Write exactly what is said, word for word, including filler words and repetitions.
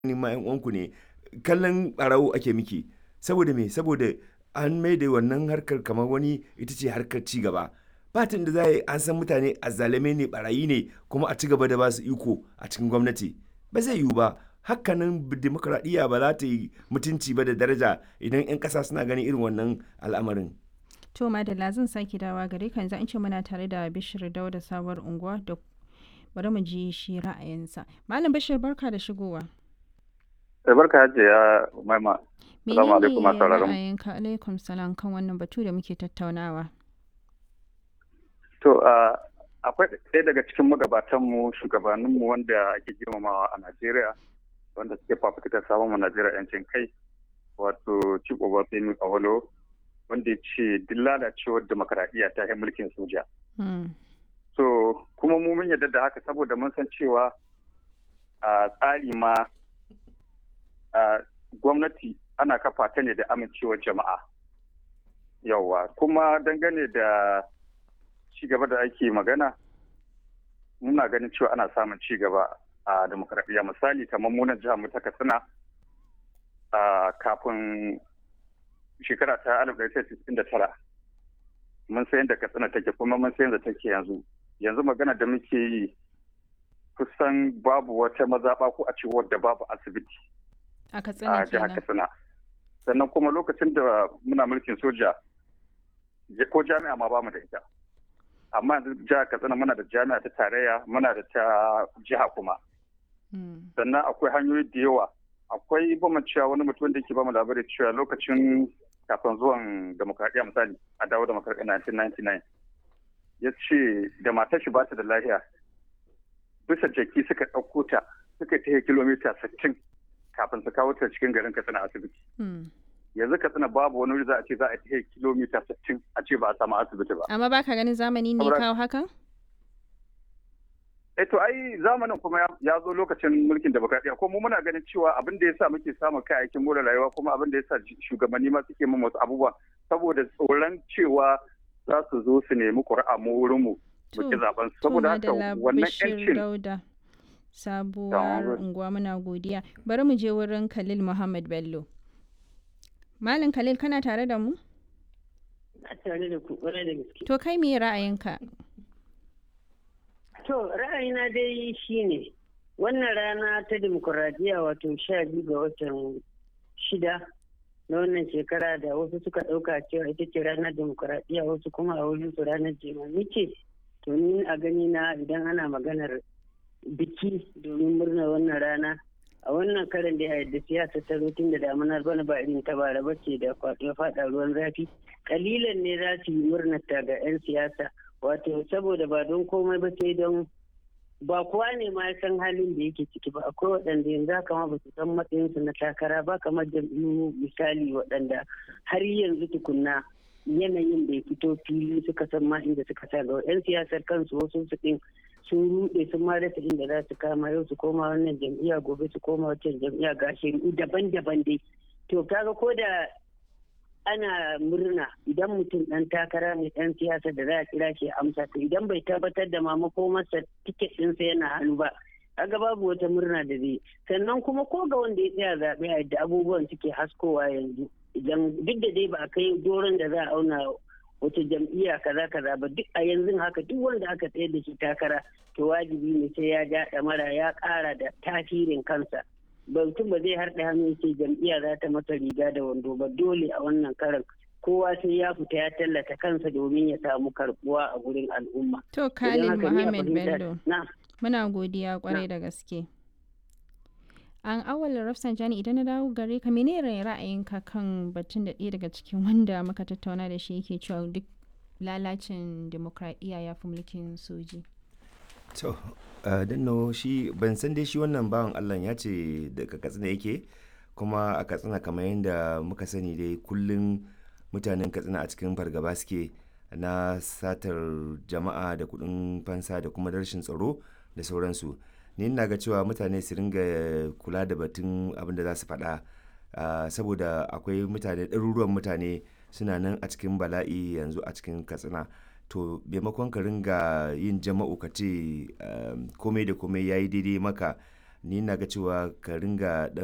ni ma yan uwanku ne, kallon ɓarawo ake miki. Saboda me? Saboda an mai da wannan harkar kamar wani ita ce harkar ci gaba. Fatin da za a yi an san mutane azzalumai ne, barayi ne, kuma a ci gaba da ba su iko a cikin gwamnati. Ba zai yiwu ba. Hakanan dimokuraɗiyya ba za ta yi mutunci ba da daraja idan 'yan ƙasa suna ganin irin wannan al'amarin. To Madalla, zan sake dawa gare ka, yanzu an ce muna tare da Bishir Dauda sabuwar unguwa, da bari mu ji shi ra'ayinsa. Malam Bishir, barka da shigowa. Eh, barka hajiya Umaima. Assalamu alaikum masu Menene sauraron mu. ra'ayinka? Alaikum salam, kan wannan batu da muke tattaunawa. To, ah, akwai ɗaya daga cikin magabatanmu, shugabanninmu wanda ake girmamawa a Najeriya, wanda suke fafutukar samun mu Najeriya 'yancin kai, wato Chief Obafemi Awolowo, wanda ya ce duk lalacewar demokaradiyya ta yi mulkin soja. Hmm. So, kuma mu mun yarda da haka saboda mun san cewa a tsari ma a gwamnati ana kafa ta ne da amincewar jama'a. Yawwa, kuma dangane da ci gaba da ake magana, muna ganin cewa ana samun ci gaba a demokaradiyya. Misali, kamar munan jihar mu ta Katsina, a kafin shekara ta alif ɗaya sittin da tara mun san yadda Katsina take, kuma mun san yadda take yanzu. Yanzu magana da muke yi kusan babu wata mazaɓa ko a ce wadda babu asibiti A Katsina a jihar kenan. Katsina. Sannan kuma lokacin da muna mulkin soja ko jami'a ma bamu da ita. Amma yanzu jihar Katsina muna da jami'a ta tarayya, muna da ta jiha kuma. Hmm. Sannan akwai hanyoyi da yawa. Akwai bamu cewa wani mutum da yake bamu labari cewa lokacin kafin zuwan demokradiyya, misali a dawo demokradiyya nineteen ninety-nine, ya ce da matar shi ba ta da lafiya, bisa jaki suka ɗauko ta suka ta kilomita sittin kafin su kawo ta cikin garin Katsina asibiti. Hmm. Yanzu Katsina babu wani wuri za a ce za a ta kilomita sittin a ce ba a samu asibiti ba. Amma baka ganin zamani ne Saboda- kawo hakan? Eh to ai zamanin kuma ya- ya zo lokacin mulkin demokradiyya, ko mu muna ganin cewa abin da yasa muke samun kayayyakin more rayuwa, kuma abin da yasa shugabanni ma suke min wasu abubuwa saboda tsoron cewa za su zo su nemi ƙuri'a mu wurin mu To, muke zaben su. to Saboda haka Madalla, wannan Bishir yancin Dauda sabuwar Tamam. unguwa, muna godiya. Bari mu je wurin Khalil Muhammad Bello. Malam Khalil, kana tare da mu? a tare da ku ƙwarai da gaske. To kai me ra'ayinka? To ra'ayina dai shine wannan rana ta demokuraɗiyya, wato sha biyu ga watan shida na wannan shekara da wasu suka ɗauka cewa ita ce ranar demokuraɗiyya, wasu kuma a wurin su ranar jimami ce. To ni a gani na, idan ana maganar biki domin murnar wannan rana, a wannan karin da ya yadda siyasa ta zo tun da damunar bana ba irin ta bara bace da kwaɗo ya faɗa ruwan zafi, kalilan ne za su yi murnar ta ga 'yan siyasa, wato saboda ba don komai ba sai don ba kowa ne ma ya san halin da yake ciki ba. Akwai waɗanda yanzu haka ma ba su san matsayinsu na takara ba, kamar jam'iyyu misali, waɗanda har yanzu tukunna yanayin bai fito fili suka san ma inda suka sa ga 'yan siyasar kansu. Wasu su ɗin sun ruɗe, sun ma rasa inda za su kama, yau su koma wannan jam'iyya, gobe su koma wancan jam'iyya, ga shari'u daban-daban dai. To kaga ko da ana murna idan mutum ɗan takara mai ɗan siyasa da za a kira shi ya amsa, to idan bai tabbatar da ma makomarsa tiket ɗinsa yana hannu ba, kaga babu wata murna da zai. Sannan kuma ko ga wanda ya tsaya zaɓe a yadda abubuwan suke haskowa yanzu, idan duk da dai ba a kai doron da za a auna wata jam'iyya kaza kaza ba, duk a yanzu haka duk wanda aka tsayar da shi takara, to wajibi ne sai ya ja ɗamara ya ƙara da tasirin kansa. Mutum ba zai harɗe hannu ce jam'iyya za ta masa riga da wando ba, dole a wannan karan kowa sai ya fita ya tallata kansa domin ya samu karbuwa a gurin al'umma. To Idan Khalil haka ni a Muhammad fahimta- Bello, na muna godiya kwarai da gaske. An awal Rafsanjani, idan na dawo gare ka, menene ra'ayinka kan batun da ɗaya daga cikin wanda muka tattauna da shi yake cewa duk lalacin demokradiyya ya fi mulkin soji? To, uh, danno shi ban san dai shi wannan bawan Allah ya ce daga Katsina yake, kuma a Katsina kamar yadda muka sani dai kullum mutanen Katsina a cikin fargaba suke na satar jama'a da kuɗin fansa da kuma rashin tsaro da sauransu. Ni ina ga cewa mutane su ringa kula da batun abin da za su faɗa, uh, saboda akwai mutane ɗaruruwan mutane suna nan a cikin bala'i yanzu a cikin Katsina. To maimakon ka ringa yin jama'u ka ce komai da komai ya yi daidai maka, ni na ga cewa ka ringa